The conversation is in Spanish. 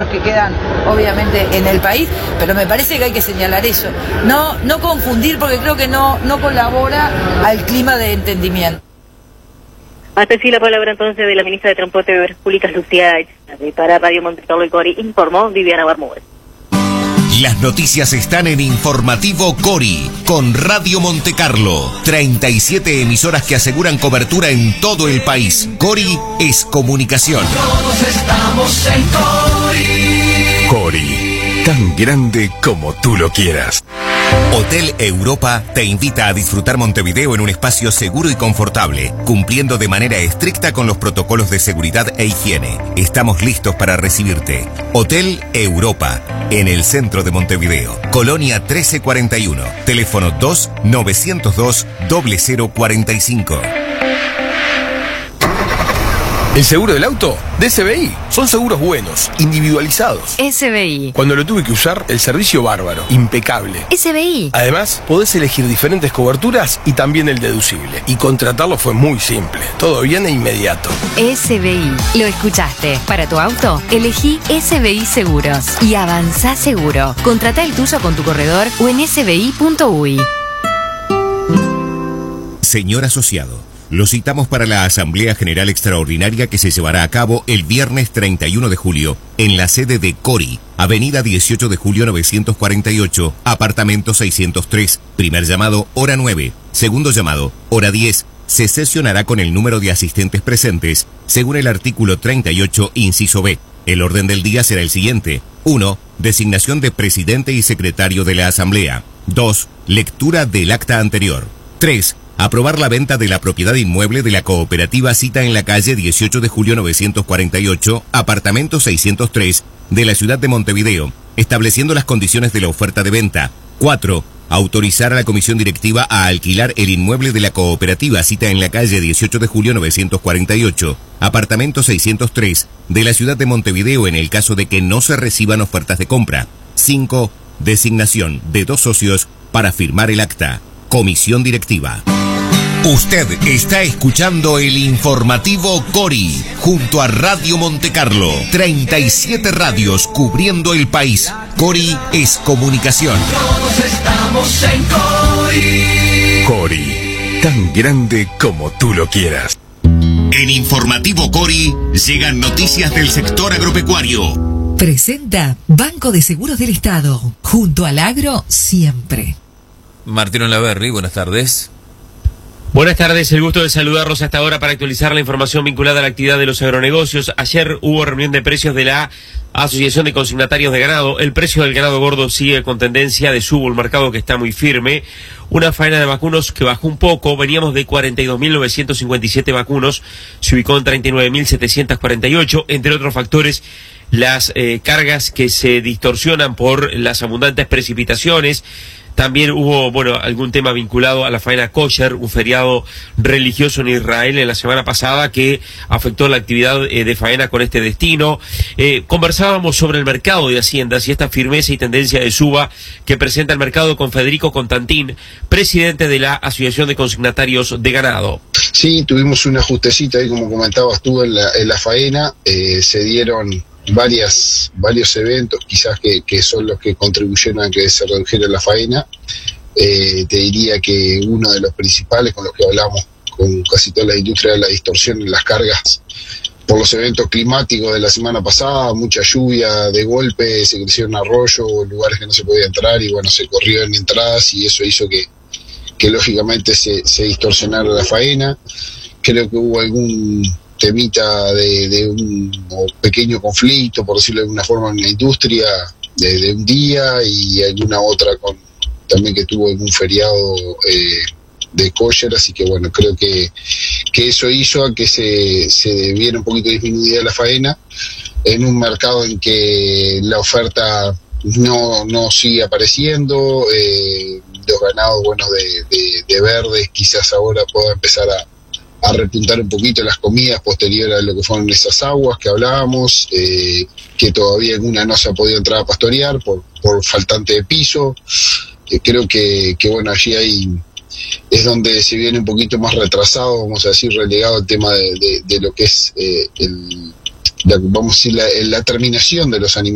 los que quedan obviamente en el país, pero me parece que hay que señalar eso, no confundir, porque creo que no colabora al clima de entendimiento. Hasta así la palabra entonces de la ministra de Transporte y Obras Públicas, Lucía Echave. Para Radio Monte Carlo y Cori informó Viviana Bermúdez. Las noticias están en Informativo Cori, con Radio Monte Carlo. 37 emisoras que aseguran cobertura en todo el país. Cori es comunicación. Todos estamos en Cori. Cori, tan grande como tú lo quieras. Hotel Europa te invita a disfrutar Montevideo en un espacio seguro y confortable, cumpliendo de manera estricta con los protocolos de seguridad e higiene. Estamos listos para recibirte. Hotel Europa, en el centro de Montevideo. Colonia 1341. Teléfono 2-902-0045. ¿El seguro del auto? De SBI. Son seguros buenos, individualizados. SBI. Cuando lo tuve que usar, el servicio bárbaro, impecable. SBI. Además, podés elegir diferentes coberturas y también el deducible. Y contratarlo fue muy simple. Todo bien e inmediato. SBI. Lo escuchaste. Para tu auto, elegí SBI Seguros. Y avanzá seguro. Contratá el tuyo con tu corredor o en sbi.uy. Señor asociado, lo citamos para la Asamblea General Extraordinaria que se llevará a cabo el viernes 31 de julio en la sede de Cori, Avenida 18 de Julio 948, apartamento 603. Primer llamado, hora 9. Segundo llamado, hora 10. Se sesionará con el número de asistentes presentes, según el artículo 38, inciso B. El orden del día será el siguiente. 1. Designación de presidente y secretario de la Asamblea. 2. Lectura del acta anterior. 3. Aprobar la venta de la propiedad inmueble de la cooperativa Cita en la calle 18 de julio 948, apartamento 603, de la ciudad de Montevideo, estableciendo las condiciones de la oferta de venta. 4. Autorizar a la comisión directiva a alquilar el inmueble de la cooperativa Cita en la calle 18 de julio 948, apartamento 603, de la ciudad de Montevideo en el caso de que no se reciban ofertas de compra. 5. Designación de 2 socios para firmar el acta. Comisión directiva. Usted está escuchando el Informativo Cori, junto a Radio Monte Carlo. 37 radios cubriendo el país. Cori es comunicación. Todos estamos en Cori. Cori, tan grande como tú lo quieras. En Informativo Cori llegan noticias del sector agropecuario. Presenta Banco de Seguros del Estado, junto al agro siempre. Martín Olaverri, buenas tardes. Buenas tardes, el gusto de saludarlos hasta ahora para actualizar la información vinculada a la actividad de los agronegocios. Ayer hubo reunión de precios de la Asociación de Consignatarios de Ganado. El precio del ganado gordo sigue con tendencia de subo, el mercado que está muy firme. Una faena de vacunos que bajó un poco, veníamos de 42.957 vacunos, se ubicó en 39.748, entre otros factores. Las cargas que se distorsionan por las abundantes precipitaciones. También hubo, algún tema vinculado a la faena kosher, un feriado religioso en Israel en la semana pasada que afectó la actividad de faena con este destino. Conversábamos sobre el mercado de haciendas y esta firmeza y tendencia de suba que presenta el mercado con Federico Constantín, presidente de la Asociación de Consignatarios de Ganado. Sí, tuvimos un ajustecito ahí, como comentabas tú, en la faena. Se dieron varios eventos quizás que son los que contribuyeron a que se redujera la faena. Te diría que uno de los principales con los que hablamos con casi toda la industria de la distorsión en las cargas por los eventos climáticos de la semana pasada, mucha lluvia de golpe, se crecieron arroyos, lugares que no se podía entrar y se corrió en entradas y eso hizo que lógicamente se distorsionara la faena. Creo que hubo algún temita de un pequeño conflicto, por decirlo de alguna forma, en la industria de un día y alguna otra también que tuvo algún feriado de kosher, así que creo que eso hizo a que se viera un poquito disminuida la faena en un mercado en que la oferta no sigue apareciendo. Los ganados de verdes quizás ahora pueda empezar a repuntar un poquito las comidas posteriores a lo que fueron esas aguas que hablábamos, que todavía alguna no se ha podido entrar a pastorear por faltante de piso. Creo que allí es donde se viene un poquito más retrasado, vamos a decir, relegado el tema de lo que es la terminación de los animales.